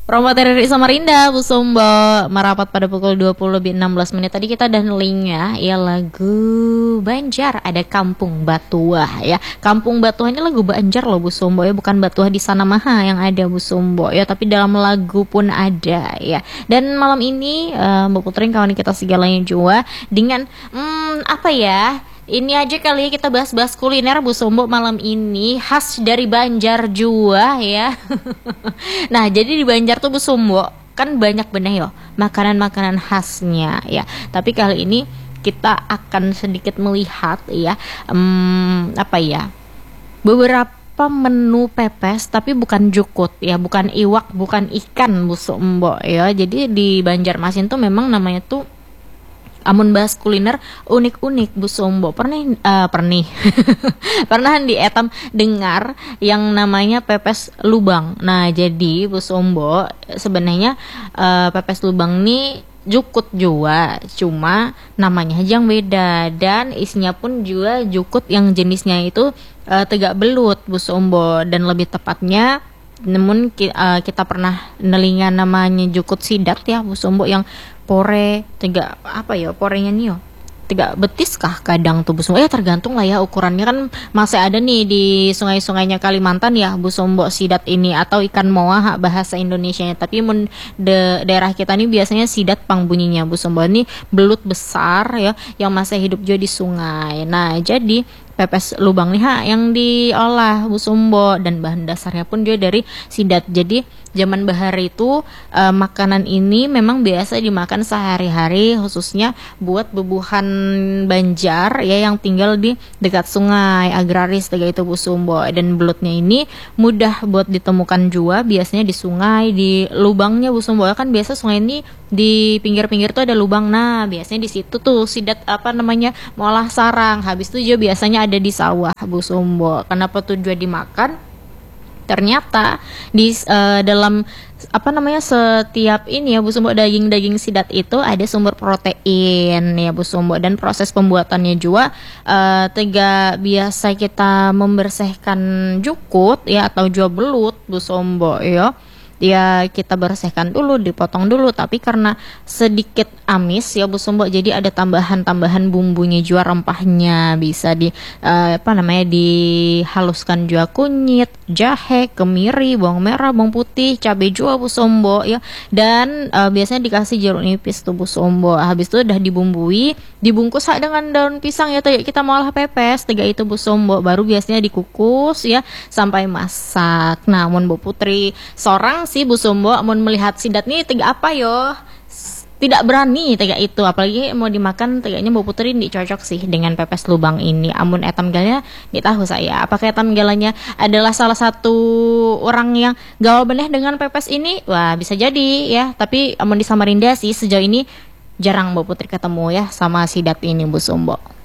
Promo TRRI Samarinda, Bu Sumbo merapat pada pukul 20 lebih 16 menit. Tadi kita udah linknya ya lagu Banjar, ada Kampung Batuah ya. Kampung Batuah ini lagu Banjar loh Bu Sumbo ya, bukan Batuah di sana maha yang ada Bu Sumbo ya, tapi dalam lagu pun ada ya. Dan malam ini Mbak Putri kawan kita segalanya juga dengan apa ya? Ini aja kali ya kita bahas-bahas kuliner Bu Sumbo malam ini, khas dari Banjar jua ya. Nah jadi di Banjar tuh Bu Sumbo kan banyak bener yo makanan-makanan khasnya ya. Tapi kali ini kita akan sedikit melihat ya apa ya, beberapa menu pepes tapi bukan jukut ya, bukan iwak, bukan ikan Bu Sumbo ya. Jadi di Banjarmasin tuh memang namanya tuh amun bahas kuliner unik-unik Bu Sumbo. Pernah pernah di etam dengar yang namanya pepes lubang. Nah jadi Bu Sumbo sebenarnya pepes lubang nih jukut juga, cuma namanya aja yang beda dan isinya pun juga jukut yang jenisnya itu tegak belut Bu Sumbo, dan lebih tepatnya namun kita pernah nelingan namanya jukut sidat ya Bu Sumbo, yang pore tiga apa ya porenya nih yo, tiga betis kah kadang tuh Bu Sumbo ya, tergantung lah ya ukurannya kan. Masih ada nih di sungai-sungainya Kalimantan ya Bu Sumbo sidat ini, atau ikan moa bahasa Indonesianya, tapi daerah kita nih biasanya sidat pangbunyinya Bu Sumbo. Ini belut besar ya yang masih hidup juga di sungai. Nah jadi pepes lubang nih yang diolah Bu Sumbo, dan bahan dasarnya pun juga dari sidat. Jadi zaman bahari itu makanan ini memang biasa dimakan sehari-hari, khususnya buat bebuhan Banjar ya yang tinggal di dekat sungai agraris tiga itu Bu Sumbo. Dan belutnya ini mudah buat ditemukan juga biasanya di sungai, di lubangnya Bu Sumbo. Kan biasa sungai ini di pinggir-pinggir tuh ada lubang. Nah biasanya di situ tuh sidat apa namanya molah sarang. Habis itu juga biasanya ada di sawah Bu Sumbo. Kenapa tujuan dimakan? Ternyata di dalam apa namanya setiap ini ya Bu Sumbo, daging sidat itu ada sumber protein ya Bu Sumbo, dan proses pembuatannya juga biasa kita membersihkan jukut ya atau juga belut Bu Sumbo ya kita bersihkan dulu, dipotong dulu, tapi karena sedikit amis ya Bu Sumbo, jadi ada tambahan bumbunya juga, rempahnya bisa dihaluskan juga, kunyit, jahe, kemiri, bawang merah, bawang putih, cabai juga Bu Sumbo ya, dan biasanya dikasih jeruk nipis tuh Bu Sumbo. Habis itu udah dibumbui, dibungkus dengan daun pisang ya kita mau olah pepes tiga itu Bu Sumbo, baru biasanya dikukus ya sampai masak. Namun Bu Putri seorang sih Bu Sumbo amun melihat sidat nih tiga apa yo tidak berani tiga itu, apalagi mau dimakan tiganya Bu Putri cocok sih dengan pepes lubang ini. Amun etam galanya tahu saya apakah etam galanya adalah salah satu orang yang gaul beneh dengan pepes ini, wah bisa jadi ya. Tapi amun di Samarinda sih sejauh ini jarang Bu Putri ketemu ya sama sidat ini Bu Sumbo.